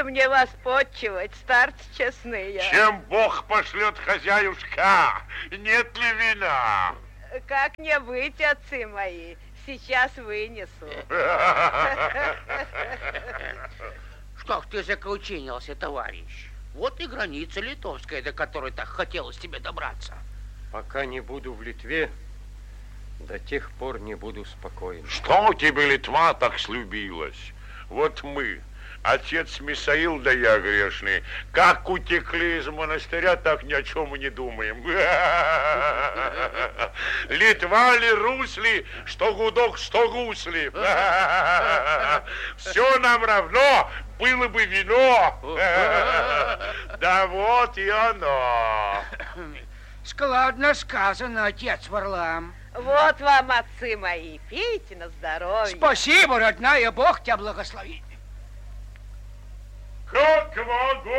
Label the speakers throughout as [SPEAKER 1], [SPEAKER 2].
[SPEAKER 1] мне вас почивать, старцы честные.
[SPEAKER 2] Чем Бог пошлет, хозяюшка? Нет ли вина?
[SPEAKER 1] Как не быть, отцы мои, сейчас вынесу.
[SPEAKER 3] Что ж ты закручинился, товарищ? Вот и граница литовская, до которой так хотелось тебе добраться.
[SPEAKER 4] Пока не буду в Литве, до тех пор не буду спокоен.
[SPEAKER 2] Что тебе Литва так слюбилась? Вот мы, отец Мисаил да я грешный, как утекли из монастыря, так ни о чем и не думаем. Литва ли, Русь ли, что гудок, что гусли. Все нам равно, было бы вино. Да вот и оно.
[SPEAKER 3] Складно сказано, отец Варлам.
[SPEAKER 1] Вот вам, отцы мои, пейте на здоровье.
[SPEAKER 3] Спасибо, родная, Бог тебя благословит.
[SPEAKER 2] Как в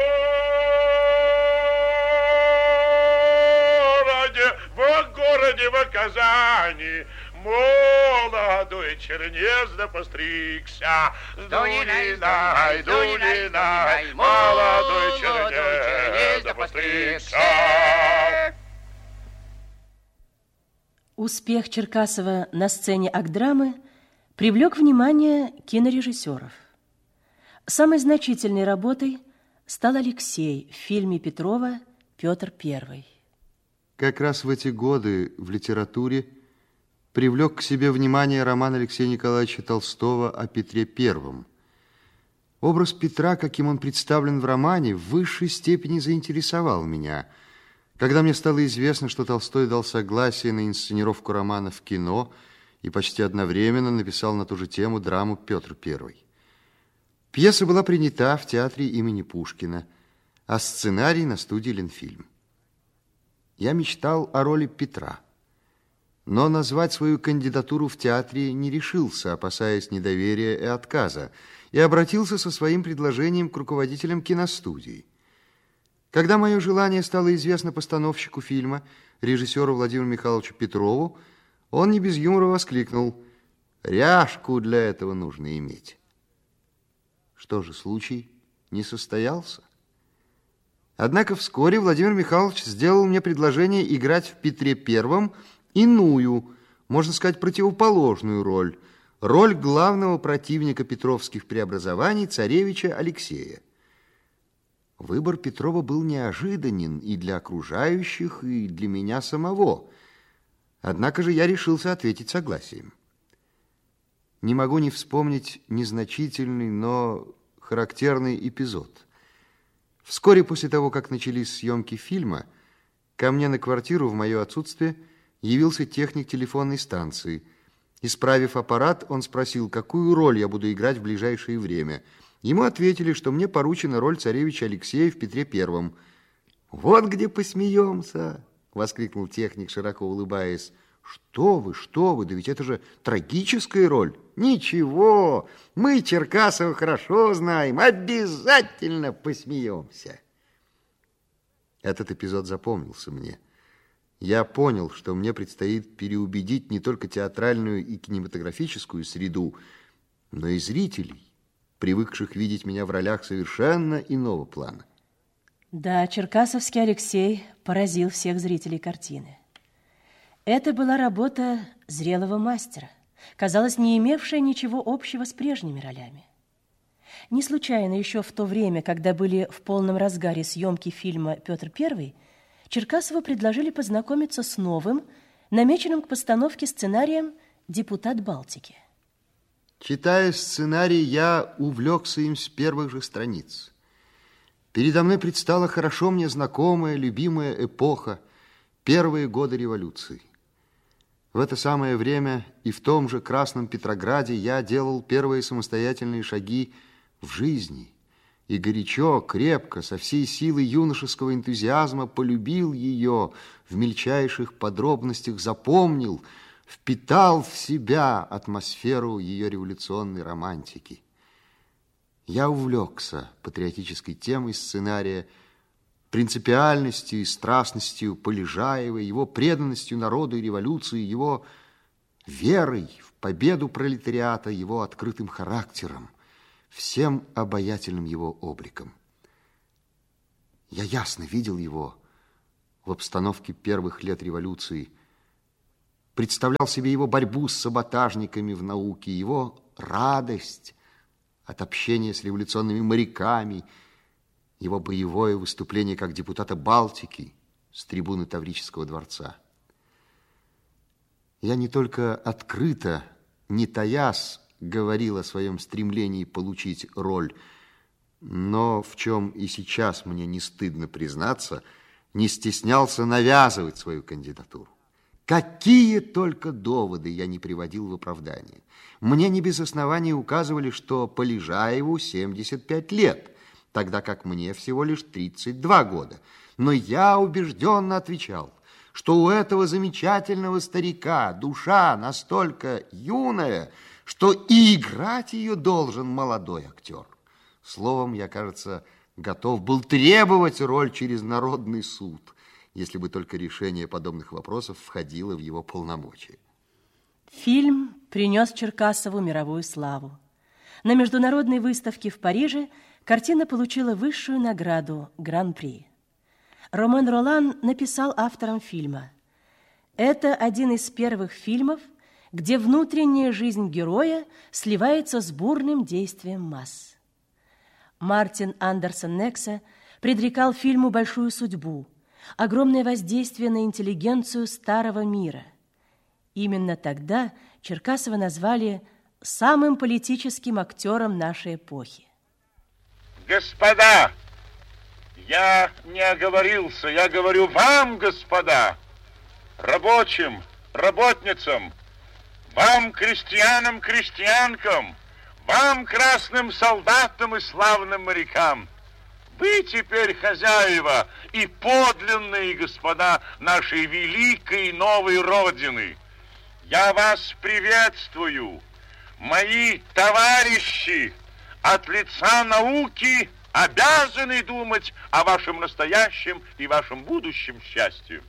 [SPEAKER 2] городе, в Казани, молодой чернец да постригся. Дунинай, дунинай, молодой чернец да постригся.
[SPEAKER 5] Успех Черкасова на сцене Акдрамы привлек внимание кинорежиссеров. Самой значительной работой стал Алексей в фильме Петрова «Петр I».
[SPEAKER 6] Как раз в эти годы в литературе привлек к себе внимание роман Алексея Николаевича Толстого о Петре I. Образ Петра, каким он представлен в романе, в высшей степени заинтересовал меня. Когда мне стало известно, что Толстой дал согласие на инсценировку романа в кино и почти одновременно написал на ту же тему драму «Петр I». Пьеса была принята в театре имени Пушкина, а сценарий на студии «Ленфильм». Я мечтал о роли Петра, но назвать свою кандидатуру в театре не решился, опасаясь недоверия и отказа, и обратился со своим предложением к руководителям киностудии. Когда мое желание стало известно постановщику фильма, режиссеру Владимиру Михайловичу Петрову, он не без юмора воскликнул: «Ряжку для этого нужно иметь». Что же, случай не состоялся? Однако вскоре Владимир Михайлович сделал мне предложение играть в Петре I иную, можно сказать, противоположную роль, роль главного противника петровских преобразований, царевича Алексея. Выбор Петрова был неожиданен и для окружающих, и для меня самого. Однако же я решился ответить согласием. Не могу не вспомнить незначительный, но характерный эпизод. Вскоре после того, как начались съемки фильма, ко мне на квартиру в мое отсутствие явился техник телефонной станции. Исправив аппарат, он спросил, какую роль я буду играть в ближайшее время. Ему ответили, что мне поручена роль царевича Алексея в Петре I. «Вот где посмеемся!» — воскликнул техник, широко улыбаясь. Что вы, да ведь это же трагическая роль». «Ничего, мы Черкасова хорошо знаем, обязательно посмеемся». Этот эпизод запомнился мне. Я понял, что мне предстоит переубедить не только театральную и кинематографическую среду, но и зрителей, привыкших видеть меня в ролях совершенно иного плана.
[SPEAKER 5] Да, черкасовский Алексей поразил всех зрителей картины. Это была работа зрелого мастера, казалось, не имевшая ничего общего с прежними ролями. Не случайно еще в то время, когда были в полном разгаре съемки фильма «Петр I», Черкасову предложили познакомиться с новым, намеченным к постановке сценарием «Депутат Балтики».
[SPEAKER 6] Читая сценарий, я увлекся им с первых же страниц. Передо мной предстала хорошо мне знакомая, любимая эпоха, первые годы революции. В это самое время и в том же Красном Петрограде я делал первые самостоятельные шаги в жизни и горячо, крепко, со всей силой юношеского энтузиазма полюбил ее, в мельчайших подробностях запомнил, впитал в себя атмосферу ее революционной романтики. Я увлекся патриотической темой сценария, принципиальностью и страстностью Полежаева, его преданностью народу и революции, его верой в победу пролетариата, его открытым характером. всем обаятельным его обликом. Я ясно видел его в обстановке первых лет революции, представлял себе его борьбу с саботажниками в науке, его радость от общения с революционными моряками, его боевое выступление как депутата Балтики с трибуны Таврического дворца. Я не только открыто, не таясь, говорил о своем стремлении получить роль, но в чем и сейчас мне не стыдно признаться, не стеснялся навязывать свою кандидатуру. Какие только доводы я не приводил в оправдание. Мне не без оснований указывали, что Полежаеву 75 лет, тогда как мне всего лишь 32 года. Но я убежденно отвечал, что у этого замечательного старика душа настолько юная, что и играть ее должен молодой актер. Словом, я, кажется, готов был требовать роль через народный суд, если бы только решение подобных вопросов входило в его полномочия.
[SPEAKER 5] Фильм принес Черкасову мировую славу. На международной выставке в Париже картина получила высшую награду Гран-при. Ромен Ролан написал авторам фильма: «Это один из первых фильмов, где внутренняя жизнь героя сливается с бурным действием масс». Мартин Андерсон Нексе предрекал фильму большую судьбу, огромное воздействие на интеллигенцию старого мира. Именно тогда Черкасова назвали самым политическим актером нашей эпохи.
[SPEAKER 2] Господа, я не оговорился, я говорю вам, господа, рабочим, работницам, вам, крестьянам, крестьянкам, вам, красным солдатам и славным морякам. Вы теперь хозяева и подлинные господа нашей великой новой Родины. Я вас приветствую, мои товарищи, от лица науки обязаны думать о вашем настоящем и вашем будущем счастье.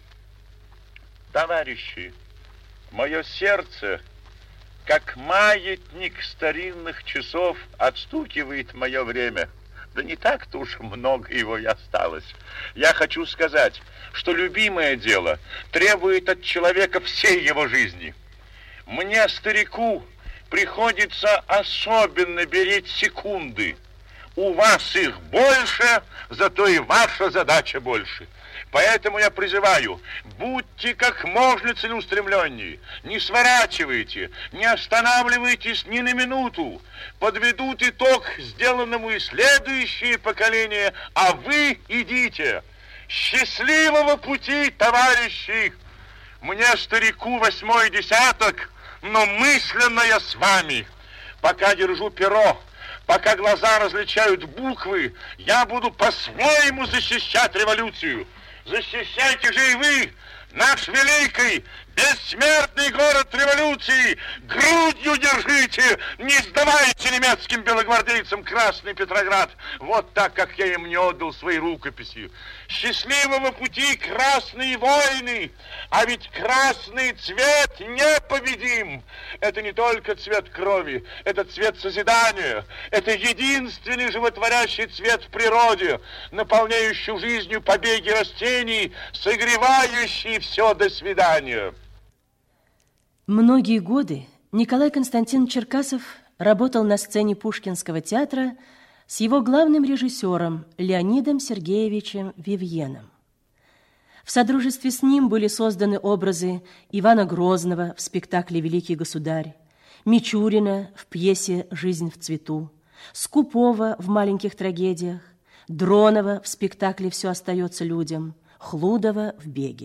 [SPEAKER 2] Товарищи, мое сердце, как маятник старинных часов, отстукивает мое время. Да не так-то уж много его и осталось. Я хочу сказать, что любимое дело требует от человека всей его жизни. Мне, старику, приходится особенно беречь секунды. У вас их больше, зато и ваша задача больше. Поэтому я призываю, будьте как можно целеустремленнее, не сворачивайте, не останавливайтесь ни на минуту. Подведут итог сделанному и следующие поколения, а вы идите. Счастливого пути, товарищи! Мне, старику, 8-й десяток, но мысленно я с вами. Пока держу перо, пока глаза различают буквы, я буду по-своему защищать революцию. Защищайте же и вы, наш великий, бессмертный город революции. Грудью держите, не сдавайте немецким белогвардейцам Красный Петроград. Вот так, как я им не отдал свои рукописи. Счастливого пути, красные войны. А ведь красный цвет непобедим. Это не только цвет крови, это цвет созидания. Это единственный животворящий цвет в природе, наполняющий жизнью побеги растений, согревающий все до свидания.
[SPEAKER 5] Многие годы Николай Константинович Черкасов работал на сцене Пушкинского театра с его главным режиссером Леонидом Сергеевичем Вивьеном. В содружестве с ним были созданы образы Ивана Грозного в спектакле «Великий государь», Мичурина в пьесе «Жизнь в цвету», Скупова в «Маленьких трагедиях», Дронова в спектакле «Все остается людям», Хлудова в «Беге».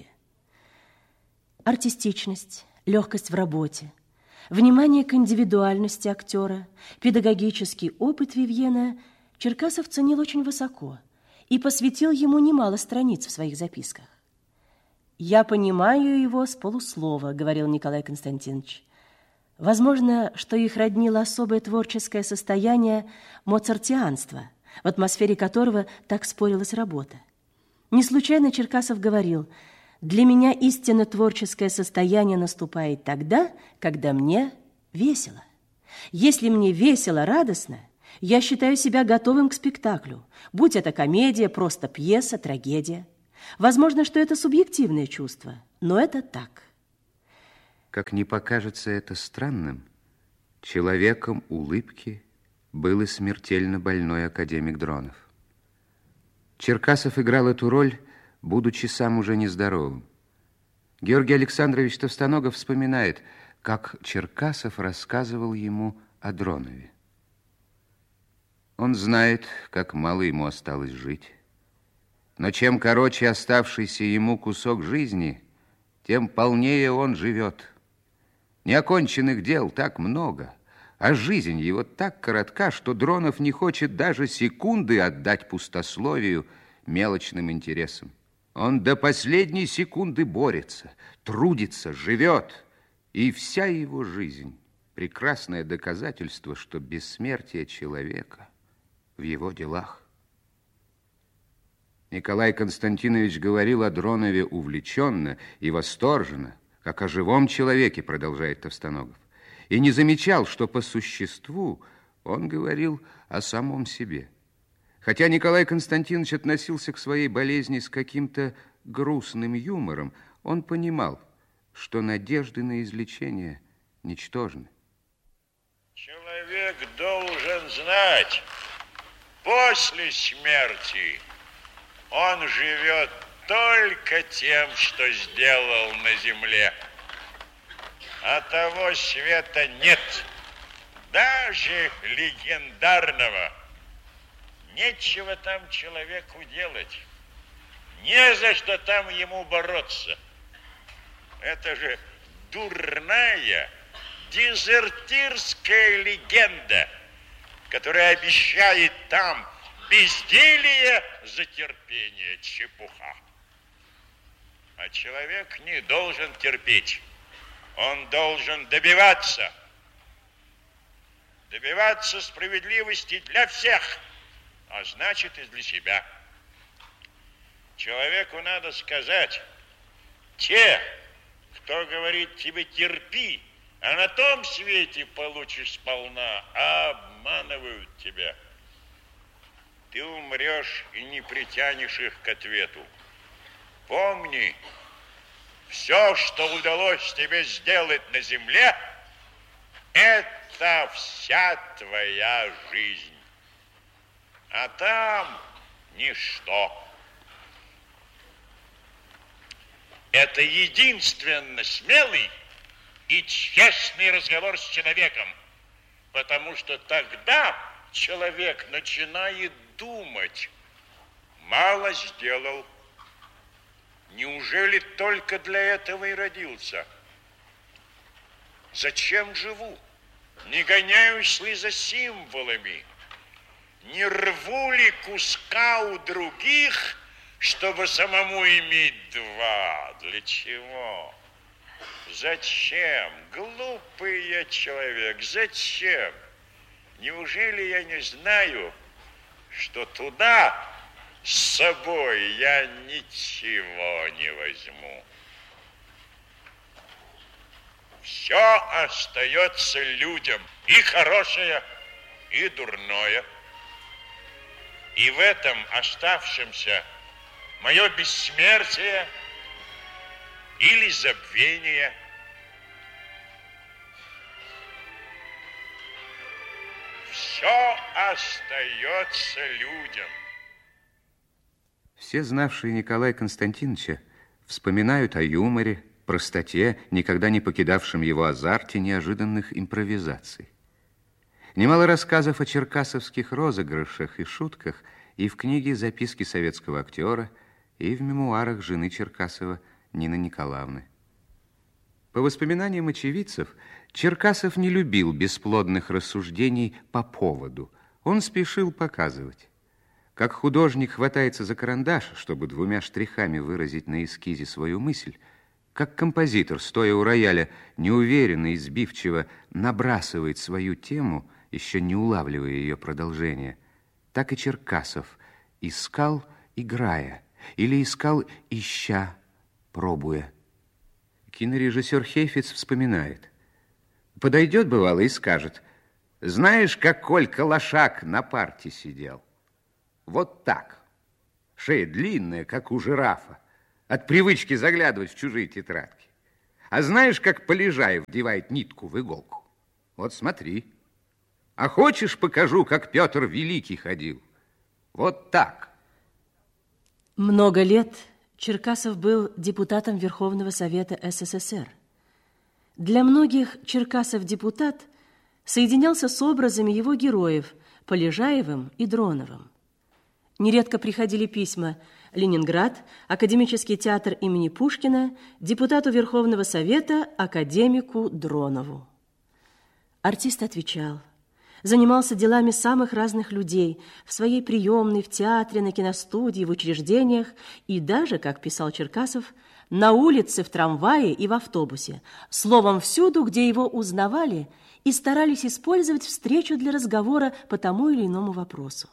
[SPEAKER 5] Артистичность, легкость в работе, внимание к индивидуальности актера, педагогический опыт Вивьена Черкасов ценил очень высоко и посвятил ему немало страниц в своих записках. «Я понимаю его с полуслова», — говорил Николай Константинович. Возможно, что их роднило особое творческое состояние моцартианства, в атмосфере которого так спорилась работа. Не случайно Черкасов говорил: «Для меня истинно творческое состояние наступает тогда, когда мне весело. Если мне весело, радостно, Я считаю себя готовым к спектаклю, будь это комедия, просто пьеса, трагедия. Возможно, что это субъективное чувство, но это так.
[SPEAKER 7] Как не покажется это странным, человеком улыбки был и смертельно больной академик Дронов. Черкасов играл эту роль, будучи сам уже нездоровым. Георгий Александрович Товстоногов вспоминает, как Черкасов рассказывал ему о Дронове. Он знает, как мало ему осталось жить. Но чем короче оставшийся ему кусок жизни, тем полнее он живет. Неоконченных дел так много, а жизнь его так коротка, что Дронов не хочет даже секунды отдать пустословию, мелочным интересам. Он до последней секунды борется, трудится, живет, и вся его жизнь – прекрасное доказательство, что бессмертие человека в его делах. Николай Константинович говорил о Дронове увлеченно и восторженно, как о живом человеке, продолжает Товстоногов, и не замечал, что по существу он говорил о самом себе. Хотя Николай Константинович относился к своей болезни с каким-то грустным юмором, он понимал, что надежды на излечение ничтожны.
[SPEAKER 2] Человек должен знать, после смерти он живет только тем, что сделал на земле. А того света нет, даже легендарного. Нечего там человеку делать. Не за что там ему бороться. Это же дурная, дезертирская легенда, которая обещает там безделие за терпение, чепуха. А человек не должен терпеть. Он должен добиваться справедливости для всех, а значит и для себя. Человеку надо сказать, те, кто говорит тебе терпи, а на том свете получишь сполна, а обманывают тебя. Ты умрешь и не притянешь их к ответу. Помни, все, что удалось тебе сделать на земле, это вся твоя жизнь. А там ничто. Это единственно смелый и честный разговор с человеком, потому что тогда человек начинает думать. Мало сделал. Неужели только для этого и родился? Зачем живу? Не гоняюсь ли за символами? Не рву ли куска у других, чтобы самому иметь два? Для чего? Зачем? Глупый я человек. Зачем? Неужели я не знаю, что туда с собой я ничего не возьму? Все остается людям, и хорошее, и дурное. И в этом оставшемся мое бессмертие или забвение. Все остается людям.
[SPEAKER 7] Все знавшие Николая Константиновича вспоминают о юморе, простоте, никогда не покидавшем его азарте неожиданных импровизаций. Немало рассказов о черкасовских розыгрышах и шутках и в книге «Записки советского актера», и в мемуарах жены Черкасова Нины Николаевны. По воспоминаниям очевидцев, Черкасов не любил бесплодных рассуждений по поводу. Он спешил показывать. Как художник хватается за карандаш, чтобы двумя штрихами выразить на эскизе свою мысль, как композитор, стоя у рояля, неуверенно и сбивчиво набрасывает свою тему, еще не улавливая ее продолжение, так и Черкасов искал, играя, или искал, ища, пробуя. Кинорежиссер Хейфиц вспоминает. Подойдет, бывало, и скажет: Знаешь, как Колька Лошак на парте сидел? Вот так. Шея длинная, как у жирафа. От привычки заглядывать в чужие тетрадки. А знаешь, как Полежаев вдевает нитку в иголку? Вот смотри. А хочешь, покажу, как Петр Великий ходил? Вот так.
[SPEAKER 5] Много лет Черкасов был депутатом Верховного Совета СССР. Для многих Черкасов-депутат соединялся с образами его героев Полежаевым и Дроновым. Нередко приходили письма: Ленинград, Академический театр имени Пушкина, депутату Верховного Совета, академику Дронову. Артист отвечал, занимался делами самых разных людей в своей приемной, в театре, на киностудии, в учреждениях и даже, как писал Черкасов, на улице, в трамвае и в автобусе, словом, всюду, где его узнавали и старались использовать встречу для разговора по тому или иному вопросу.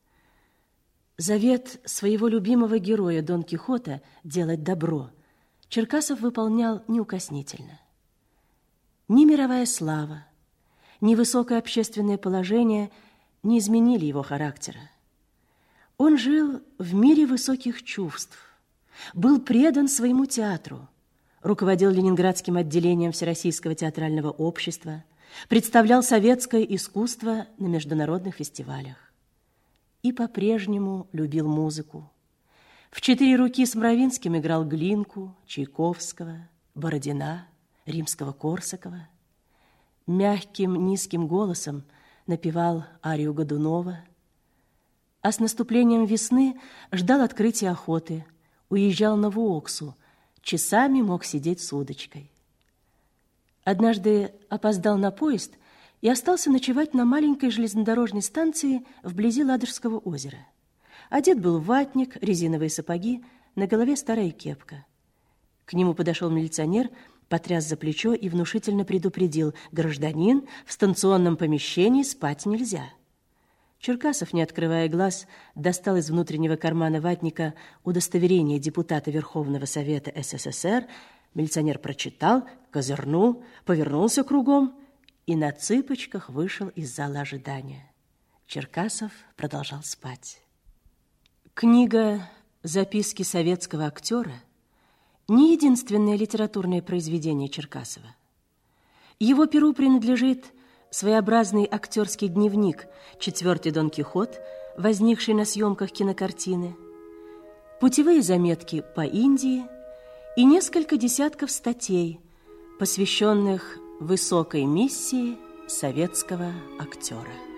[SPEAKER 5] Завет своего любимого героя Дон Кихота делать добро Черкасов выполнял неукоснительно. Ни мировая слава, ни высокое общественное положение не изменили его характера. Он жил в мире высоких чувств, был предан своему театру, руководил Ленинградским отделением Всероссийского театрального общества, представлял советское искусство на международных фестивалях и по-прежнему любил музыку. В 4 руки с Мравинским играл Глинку, Чайковского, Бородина, Римского-Корсакова. Мягким, низким голосом напевал арию Годунова, а с наступлением весны ждал открытия охоты, уезжал на Вуоксу, часами мог сидеть с удочкой. Однажды опоздал на поезд и остался ночевать на маленькой железнодорожной станции вблизи Ладожского озера. Одет был в ватник, резиновые сапоги, на голове старая кепка. К нему подошел милиционер, потряс за плечо и внушительно предупредил: гражданин, в станционном помещении спать нельзя. Черкасов, не открывая глаз, достал из внутреннего кармана ватника удостоверение депутата Верховного Совета СССР. Милиционер прочитал, козырнул, повернулся кругом и на цыпочках вышел из зала ожидания. Черкасов продолжал спать. Книга «Записки советского актера» не единственное литературное произведение Черкасова. Его перу принадлежит своеобразный актерский дневник «Четвертый Дон Кихот», возникший на съемках кинокартины, путевые заметки по Индии и несколько десятков статей, посвященных высокой миссии советского актера.